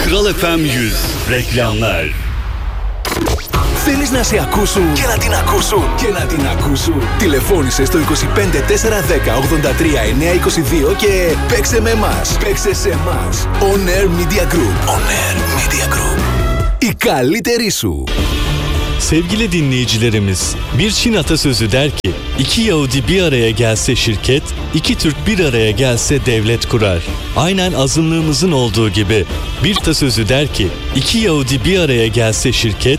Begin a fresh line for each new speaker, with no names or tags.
Kral FM 100 reklamlar.
Θέλεις να σε ακούσουν και να την ακούσουν και να την ακούσουν? Τηλεφώνησε στο 25 410 83 922 και παίξε με εμάς. Παίξε σε εμάς. On Air Media Group. On Air Media Group. Η καλύτερη σου.
Sevgili dinleyicilerimiz, bir Çin atasözü der ki, iki Yahudi bir araya gelse şirket, iki Türk bir araya gelse devlet kurar. Aynen azınlığımızın olduğu gibi, bir atasözü der ki, iki Yahudi bir araya gelse şirket,